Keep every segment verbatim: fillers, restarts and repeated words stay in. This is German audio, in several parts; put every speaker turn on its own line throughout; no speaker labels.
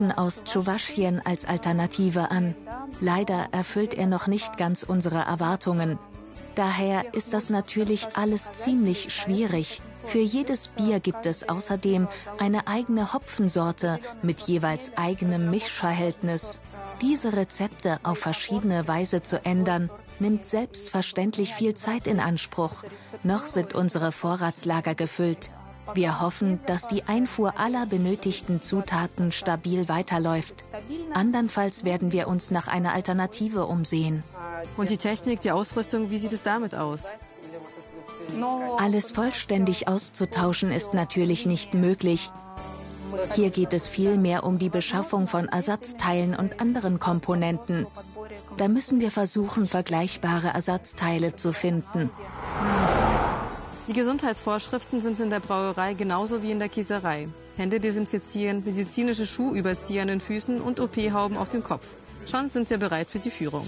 Produkten aus Tschuwaschien als Alternative an. Leider erfüllt er noch nicht ganz unsere Erwartungen. Daher ist das natürlich alles ziemlich schwierig. Für jedes Bier gibt es außerdem eine eigene Hopfensorte mit jeweils eigenem Mischverhältnis. Diese Rezepte auf verschiedene Weise zu ändern, nimmt selbstverständlich viel Zeit in Anspruch. Noch sind unsere Vorratslager gefüllt. Wir hoffen, dass die Einfuhr aller benötigten Zutaten stabil weiterläuft. Andernfalls werden wir uns nach einer Alternative umsehen.
Und die Technik, die Ausrüstung, wie sieht es damit aus?
Alles vollständig auszutauschen ist natürlich nicht möglich. Hier geht es vielmehr um die Beschaffung von Ersatzteilen und anderen Komponenten. Da müssen wir versuchen, vergleichbare Ersatzteile zu finden.
Die Gesundheitsvorschriften sind in der Brauerei genauso wie in der Käserei. Hände desinfizieren, medizinische Schuhüberzieher an den Füßen und O P-Hauben auf dem Kopf. Schon sind wir bereit für die Führung.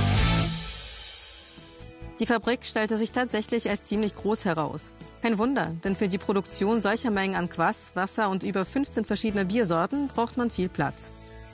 Die Fabrik stellte sich tatsächlich als ziemlich groß heraus. Kein Wunder, denn für die Produktion solcher Mengen an Kvass, Wasser und über fünfzehn verschiedener Biersorten braucht man viel Platz.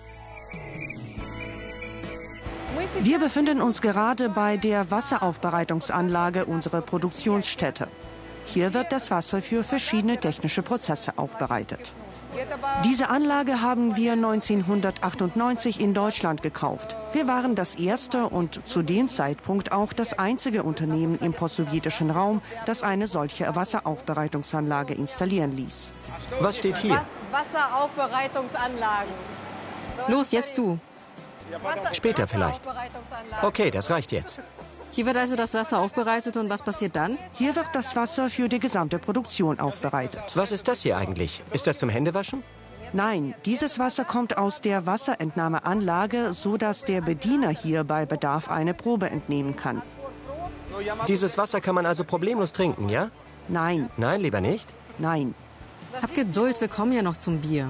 Wir befinden uns gerade bei der Wasseraufbereitungsanlage unserer Produktionsstätte. Hier wird das Wasser für verschiedene technische Prozesse aufbereitet. Diese Anlage haben wir neunzehnhundertachtundneunzig in Deutschland gekauft. Wir waren das erste und zu dem Zeitpunkt auch das einzige Unternehmen im postsowjetischen Raum, das eine solche Wasseraufbereitungsanlage installieren ließ.
Was steht hier?
Wasseraufbereitungsanlagen. Los, jetzt du.
Später vielleicht. Okay, das reicht jetzt.
Hier wird also das Wasser aufbereitet und was passiert dann?
Hier wird das Wasser für die gesamte Produktion aufbereitet.
Was ist das hier eigentlich? Ist das zum Händewaschen?
Nein, dieses Wasser kommt aus der Wasserentnahmeanlage, sodass der Bediener hier bei Bedarf eine Probe entnehmen kann.
Dieses Wasser kann man also problemlos trinken, ja?
Nein.
Nein, lieber nicht?
Nein.
Hab Geduld, wir kommen ja noch zum Bier.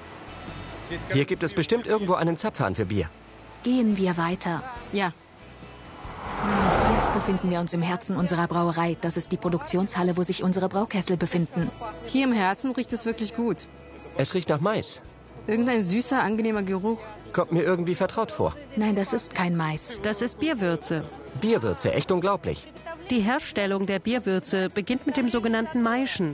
Hier gibt es bestimmt irgendwo einen Zapfhahn für Bier.
Gehen wir weiter.
Ja.
Jetzt befinden wir uns im Herzen unserer Brauerei. Das ist die Produktionshalle, wo sich unsere Braukessel befinden.
Hier im Herzen riecht es wirklich gut.
Es riecht nach Mais.
Irgendein süßer, angenehmer Geruch.
Kommt mir irgendwie vertraut vor.
Nein, das ist kein Mais.
Das ist Bierwürze.
Bierwürze, echt unglaublich.
Die Herstellung der Bierwürze beginnt mit dem sogenannten Maischen.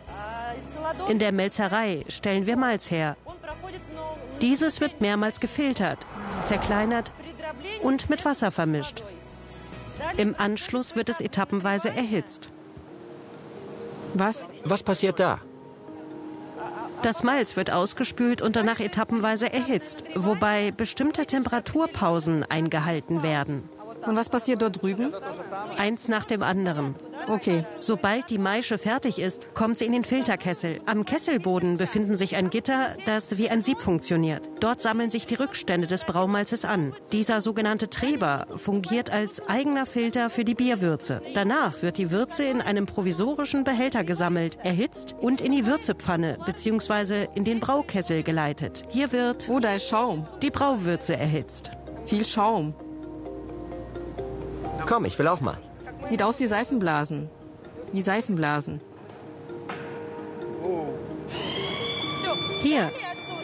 In der Melzerei stellen wir Malz her. Dieses wird mehrmals gefiltert, zerkleinert und mit Wasser vermischt. Im Anschluss wird es etappenweise erhitzt.
Was?
Was passiert da?
Das Malz wird ausgespült und danach etappenweise erhitzt, wobei bestimmte Temperaturpausen eingehalten werden.
Und was passiert dort drüben?
Eins nach dem anderen.
Okay.
Sobald die Maische fertig ist, kommt sie in den Filterkessel. Am Kesselboden befinden sich ein Gitter, das wie ein Sieb funktioniert. Dort sammeln sich die Rückstände des Braumalzes an. Dieser sogenannte Treber fungiert als eigener Filter für die Bierwürze. Danach wird die Würze in einem provisorischen Behälter gesammelt, erhitzt und in die Würzepfanne bzw. in den Braukessel geleitet. Hier wird
oh, da ist Schaum.
Die Brauwürze erhitzt.
Viel Schaum.
Komm, ich will auch mal.
Sieht aus wie Seifenblasen. Wie Seifenblasen.
Hier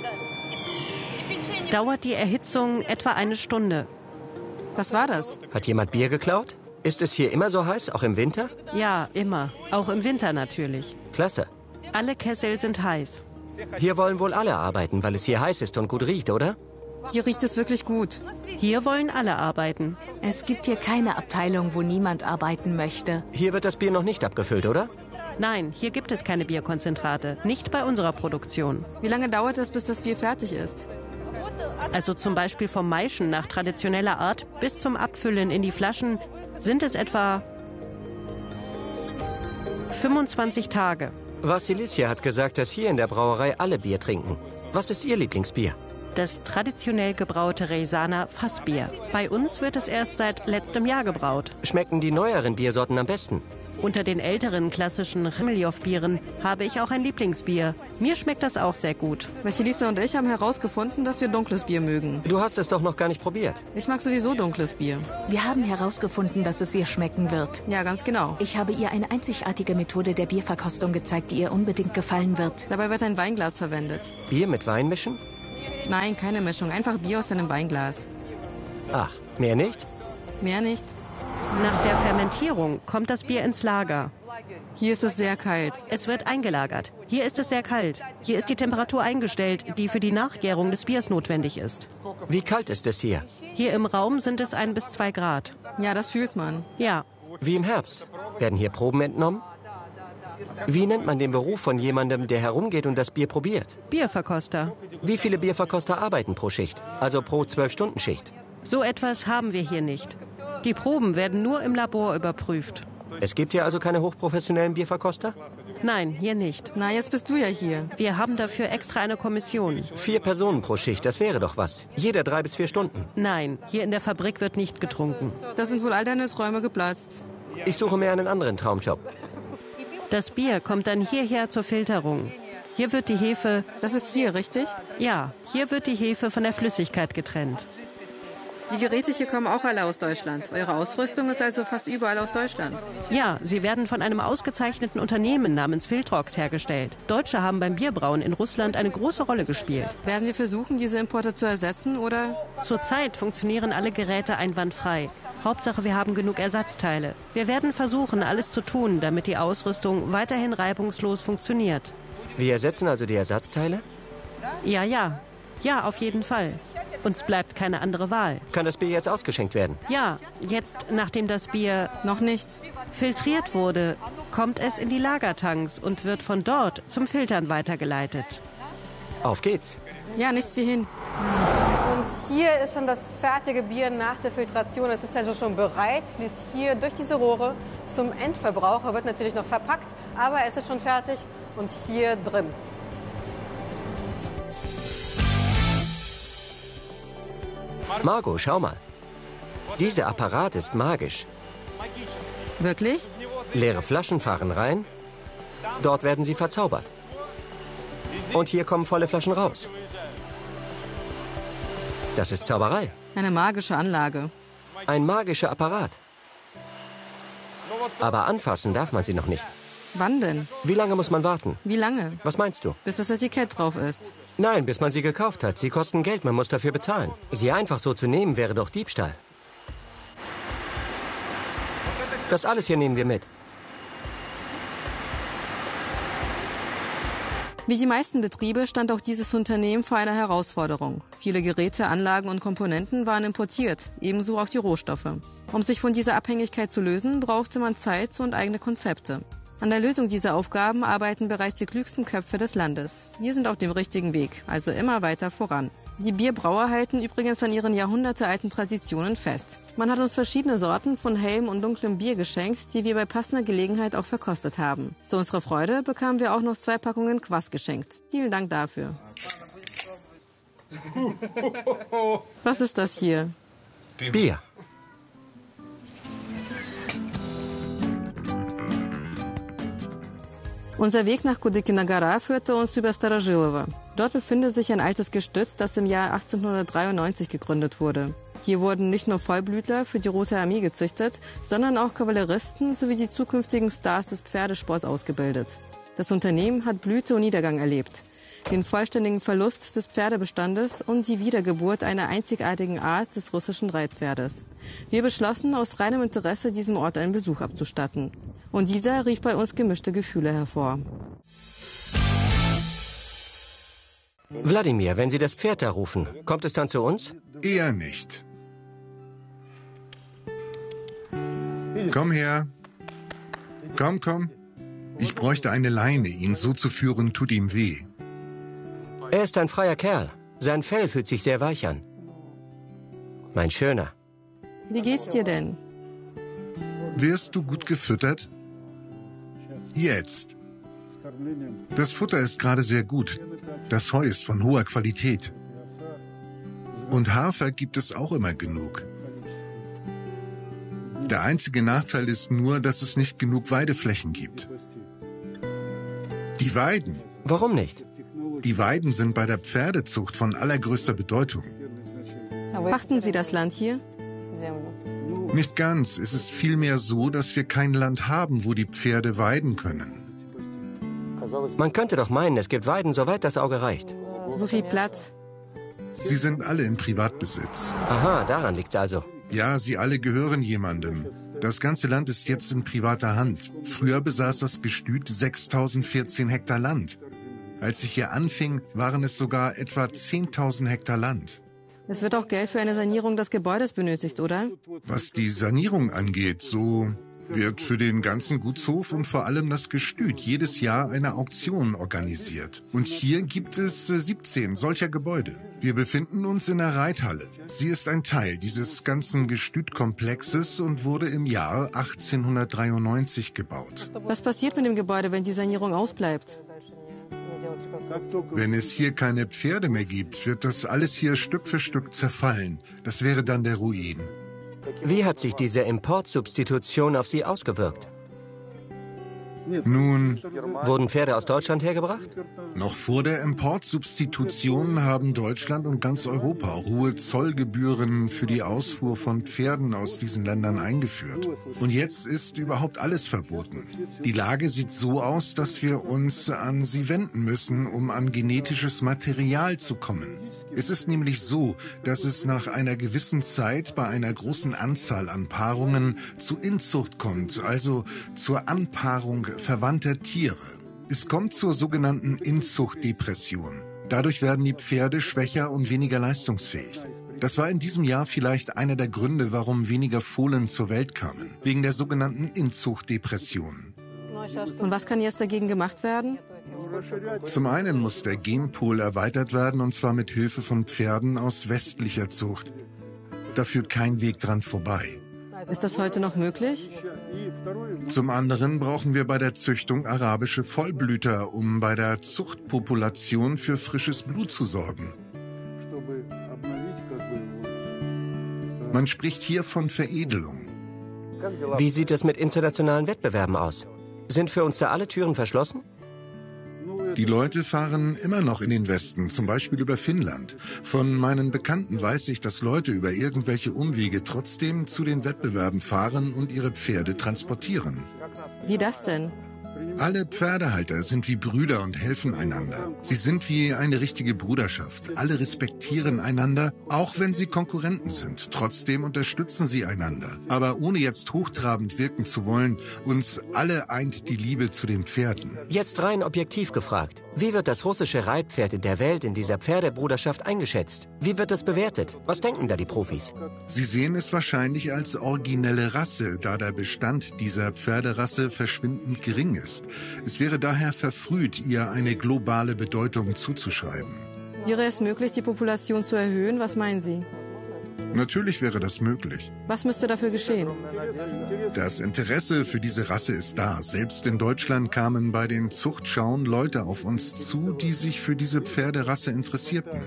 dauert die Erhitzung etwa eine Stunde.
Was war das?
Hat jemand Bier geklaut? Ist es hier immer so heiß, auch im Winter?
Ja, immer. Auch im Winter natürlich.
Klasse.
Alle Kessel sind heiß.
Hier wollen wohl alle arbeiten, weil es hier heiß ist und gut riecht, oder?
Hier riecht es wirklich gut.
Hier wollen alle arbeiten.
Es gibt hier keine Abteilung, wo niemand arbeiten möchte.
Hier wird das Bier noch nicht abgefüllt, oder?
Nein, hier gibt es keine Bierkonzentrate. Nicht bei unserer Produktion.
Wie lange dauert es, bis das Bier fertig ist?
Also zum Beispiel vom Maischen nach traditioneller Art bis zum Abfüllen in die Flaschen sind es etwa fünfundzwanzig Tage.
Vassilissia hat gesagt, dass hier in der Brauerei alle Bier trinken. Was ist Ihr Lieblingsbier?
Das traditionell gebraute Rejsaner Fassbier. Bei uns wird es erst seit letztem Jahr gebraut.
Schmecken die neueren Biersorten am besten?
Unter den älteren klassischen Chmeljow-Bieren habe ich auch ein Lieblingsbier. Mir schmeckt das auch sehr gut.
Vassilissa und ich haben herausgefunden, dass wir dunkles Bier mögen.
Du hast es doch noch gar nicht probiert.
Ich mag sowieso dunkles Bier.
Wir haben herausgefunden, dass es ihr schmecken wird.
Ja, ganz genau.
Ich habe ihr eine einzigartige Methode der Bierverkostung gezeigt, die ihr unbedingt gefallen wird.
Dabei wird ein Weinglas verwendet.
Bier mit Wein mischen?
Nein, keine Mischung. Einfach Bier aus einem Weinglas.
Ach, mehr nicht?
Mehr nicht.
Nach der Fermentierung kommt das Bier ins Lager.
Hier ist es sehr kalt.
Es wird eingelagert. Hier ist es sehr kalt. Hier ist die Temperatur eingestellt, die für die Nachgärung des Biers notwendig ist.
Wie kalt ist es hier?
Hier im Raum sind es ein bis zwei Grad.
Ja, das fühlt man.
Ja,
Wie im Herbst. Werden hier Proben entnommen? Wie nennt man den Beruf von jemandem, der herumgeht und das Bier probiert?
Bierverkoster.
Wie viele Bierverkoster arbeiten pro Schicht? Also pro Zwölf-Stunden-Schicht?
So etwas haben wir hier nicht. Die Proben werden nur im Labor überprüft.
Es gibt hier also keine hochprofessionellen Bierverkoster?
Nein, hier nicht.
Na, jetzt bist du ja hier.
Wir haben dafür extra eine Kommission.
Vier Personen pro Schicht, das wäre doch was. Jeder drei bis vier Stunden.
Nein, hier in der Fabrik wird nicht getrunken.
Da sind wohl all deine Träume geplatzt.
Ich suche mir einen anderen Traumjob.
Das Bier kommt dann hierher zur Filterung. Hier wird die Hefe,
Das ist hier, richtig?
ja, hier wird die Hefe von der Flüssigkeit getrennt.
Die Geräte hier kommen auch alle aus Deutschland. Eure Ausrüstung ist also fast überall aus Deutschland.
Ja, sie werden von einem ausgezeichneten Unternehmen namens Filtrox hergestellt. Deutsche haben beim Bierbrauen in Russland eine große Rolle gespielt.
Werden wir versuchen, diese Importe zu ersetzen, oder?
Zurzeit funktionieren alle Geräte einwandfrei. Hauptsache, wir haben genug Ersatzteile. Wir werden versuchen, alles zu tun, damit die Ausrüstung weiterhin reibungslos funktioniert.
Wir ersetzen also die Ersatzteile?
Ja, ja. Ja, auf jeden Fall. Uns bleibt keine andere Wahl.
Kann das Bier jetzt ausgeschenkt werden?
Ja, jetzt, nachdem das Bier
Noch nicht.
filtriert wurde, kommt es in die Lagertanks und wird von dort zum Filtern weitergeleitet.
Auf geht's.
Ja, nichts wie hin.
Und hier ist schon das fertige Bier nach der Filtration. Es ist also schon bereit, fließt hier durch diese Rohre zum Endverbraucher, wird natürlich noch verpackt, aber es ist schon fertig und hier drin.
Margot, schau mal. Dieser Apparat ist magisch.
Wirklich?
Leere Flaschen fahren rein. Dort werden sie verzaubert. Und hier kommen volle Flaschen raus. Das ist Zauberei.
Eine magische Anlage.
Ein magischer Apparat. Aber anfassen darf man sie noch nicht.
Wann denn?
Wie lange muss man warten?
Wie lange?
Was meinst du?
Bis das Etikett drauf ist.
Nein, bis man sie gekauft hat. Sie kosten Geld, man muss dafür bezahlen. Sie einfach so zu nehmen, wäre doch Diebstahl. Das alles hier nehmen wir mit.
Wie die meisten Betriebe stand auch dieses Unternehmen vor einer Herausforderung. Viele Geräte, Anlagen und Komponenten waren importiert, ebenso auch die Rohstoffe. Um sich von dieser Abhängigkeit zu lösen, brauchte man Zeit und eigene Konzepte. An der Lösung dieser Aufgaben arbeiten bereits die klügsten Köpfe des Landes. Wir sind auf dem richtigen Weg, also immer weiter voran. Die Bierbrauer halten übrigens an ihren jahrhundertealten Traditionen fest. Man hat uns verschiedene Sorten von hellem und dunklem Bier geschenkt, die wir bei passender Gelegenheit auch verkostet haben. Zu unserer Freude bekamen wir auch noch zwei Packungen Kvass geschenkt. Vielen Dank dafür. Was ist das hier?
Bier.
Unser Weg nach Kudykina Gora führte uns über Staroжилово. Dort befindet sich ein altes Gestüt, das im Jahr achtzehnhundertdreiundneunzig gegründet wurde. Hier wurden nicht nur Vollblütler für die Rote Armee gezüchtet, sondern auch Kavalleristen sowie die zukünftigen Stars des Pferdesports ausgebildet. Das Unternehmen hat Blüte und Niedergang erlebt. Den vollständigen Verlust des Pferdebestandes und die Wiedergeburt einer einzigartigen Art des russischen Reitpferdes. Wir beschlossen, aus reinem Interesse diesem Ort einen Besuch abzustatten. Und dieser rief bei uns gemischte Gefühle hervor.
Wladimir, wenn Sie das Pferd da rufen, kommt es dann zu uns?
Eher nicht. Komm her. Komm, komm. Ich bräuchte eine Leine. Ihn so zu führen, tut ihm weh.
Er ist ein freier Kerl. Sein Fell fühlt sich sehr weich an. Mein Schöner.
Wie geht's dir denn?
Wirst du gut gefüttert? Jetzt. Das Futter ist gerade sehr gut. Das Heu ist von hoher Qualität. Und Hafer gibt es auch immer genug. Der einzige Nachteil ist nur, dass es nicht genug Weideflächen gibt. Die Weiden.
Warum nicht?
Die Weiden sind bei der Pferdezucht von allergrößter Bedeutung.
Pachten Sie das Land hier?
Nicht ganz. Es ist vielmehr so, dass wir kein Land haben, wo die Pferde weiden können.
Man könnte doch meinen, es gibt Weiden, soweit das Auge reicht.
So viel Platz.
Sie sind alle in Privatbesitz.
Aha, daran liegt's also.
Ja, sie alle gehören jemandem. Das ganze Land ist jetzt in privater Hand. Früher besaß das Gestüt sechstausendvierzehn Hektar Land. Als ich hier anfing, waren es sogar etwa zehntausend Hektar Land.
Es wird auch Geld für eine Sanierung des Gebäudes benötigt, oder?
Was die Sanierung angeht, so wird für den ganzen Gutshof und vor allem das Gestüt jedes Jahr eine Auktion organisiert. Und hier gibt es siebzehn solcher Gebäude. Wir befinden uns in der Reithalle. Sie ist ein Teil dieses ganzen Gestütkomplexes und wurde im Jahr achtzehnhundertdreiundneunzig gebaut.
Was passiert mit dem Gebäude, wenn die Sanierung ausbleibt?
Wenn es hier keine Pferde mehr gibt, wird das alles hier Stück für Stück zerfallen. Das wäre dann der Ruin.
Wie hat sich diese Importsubstitution auf Sie ausgewirkt?
Nun,
Wurden Pferde aus Deutschland hergebracht?
noch vor der Importsubstitution haben Deutschland und ganz Europa hohe Zollgebühren für die Ausfuhr von Pferden aus diesen Ländern eingeführt. Und jetzt ist überhaupt alles verboten. Die Lage sieht so aus, dass wir uns an sie wenden müssen, um an genetisches Material zu kommen. Es ist nämlich so, dass es nach einer gewissen Zeit bei einer großen Anzahl an Paarungen zu Inzucht kommt, also zur Anpaarung verwandter Tiere. Es kommt zur sogenannten Inzuchtdepression. Dadurch werden die Pferde schwächer und weniger leistungsfähig. Das war in diesem Jahr vielleicht einer der Gründe, warum weniger Fohlen zur Welt kamen, wegen der sogenannten Inzuchtdepression.
Und was kann jetzt dagegen gemacht werden?
Zum einen muss der Genpool erweitert werden, und zwar mit Hilfe von Pferden aus westlicher Zucht. Da führt kein Weg dran vorbei.
Ist das heute noch möglich?
Zum anderen brauchen wir bei der Züchtung arabische Vollblüter, um bei der Zuchtpopulation für frisches Blut zu sorgen. Man spricht hier von Veredelung.
Wie sieht es mit internationalen Wettbewerben aus? Sind für uns da alle Türen verschlossen?
Die Leute fahren immer noch in den Westen, zum Beispiel über Finnland. Von meinen Bekannten weiß ich, dass Leute über irgendwelche Umwege trotzdem zu den Wettbewerben fahren und ihre Pferde transportieren.
Wie das denn?
Alle Pferdehalter sind wie Brüder und helfen einander. Sie sind wie eine richtige Bruderschaft. Alle respektieren einander, auch wenn sie Konkurrenten sind. Trotzdem unterstützen sie einander. Aber ohne jetzt hochtrabend wirken zu wollen, uns alle eint die Liebe zu den Pferden.
Jetzt rein objektiv gefragt. Wie wird das russische Reitpferd in der Welt in dieser Pferdebruderschaft eingeschätzt? Wie wird es bewertet? Was denken da die Profis?
Sie sehen es wahrscheinlich als originelle Rasse, da der Bestand dieser Pferderasse verschwindend gering ist. Es wäre daher verfrüht, ihr eine globale Bedeutung zuzuschreiben.
Wäre es möglich, die Population zu erhöhen? Was meinen Sie?
Natürlich wäre das möglich.
Was müsste dafür geschehen?
Das Interesse für diese Rasse ist da. Selbst in Deutschland kamen bei den Zuchtschauen Leute auf uns zu, die sich für diese Pferderasse interessierten.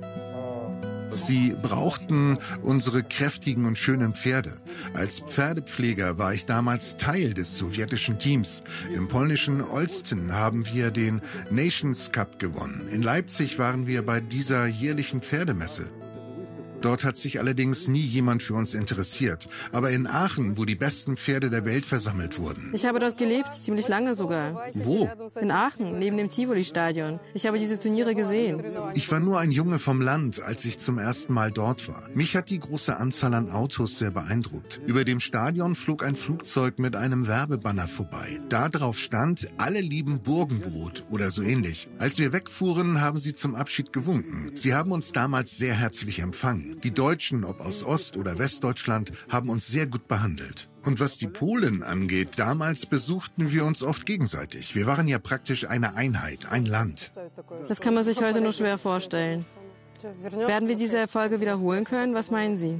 Sie brauchten unsere kräftigen und schönen Pferde. Als Pferdepfleger war ich damals Teil des sowjetischen Teams. Im polnischen Olsztyn haben wir den Nations Cup gewonnen. In Leipzig waren wir bei dieser jährlichen Pferdemesse. Dort hat sich allerdings nie jemand für uns interessiert. Aber in Aachen, wo die besten Pferde der Welt versammelt wurden.
Ich habe dort gelebt, ziemlich lange sogar.
Wo?
In Aachen, neben dem Tivoli-Stadion. Ich habe diese Turniere gesehen.
Ich war nur ein Junge vom Land, als ich zum ersten Mal dort war. Mich hat die große Anzahl an Autos sehr beeindruckt. Über dem Stadion flog ein Flugzeug mit einem Werbebanner vorbei. Da drauf stand, alle lieben Burgenbrot oder so ähnlich. Als wir wegfuhren, haben sie zum Abschied gewunken. Sie haben uns damals sehr herzlich empfangen. Die Deutschen, ob aus Ost- oder Westdeutschland, haben uns sehr gut behandelt. Und was die Polen angeht, damals besuchten wir uns oft gegenseitig. Wir waren ja praktisch eine Einheit, ein Land.
Das kann man sich heute nur schwer vorstellen. Werden wir diese Erfolge wiederholen können? Was meinen Sie?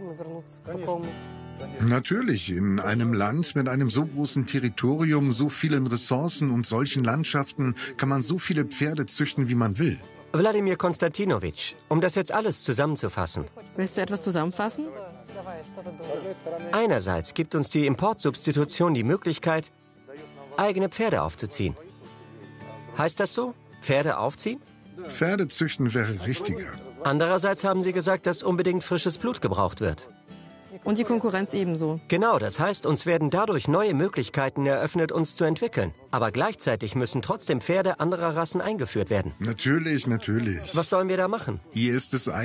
Natürlich, in einem Land mit einem so großen Territorium, so vielen Ressourcen und solchen Landschaften kann man so viele Pferde züchten, wie man will.
Wladimir Konstantinowitsch, um das jetzt alles zusammenzufassen.
Willst du etwas zusammenfassen?
Einerseits gibt uns die Importsubstitution die Möglichkeit, eigene Pferde aufzuziehen. Heißt das so? Pferde aufziehen?
Pferde züchten wäre richtiger.
Andererseits haben Sie gesagt, dass unbedingt frisches Blut gebraucht wird.
Und die Konkurrenz ebenso.
Genau, das heißt, uns werden dadurch neue Möglichkeiten eröffnet, uns zu entwickeln. Aber gleichzeitig müssen trotzdem Pferde anderer Rassen eingeführt werden.
Natürlich, natürlich.
Was sollen wir da machen?
Hier ist es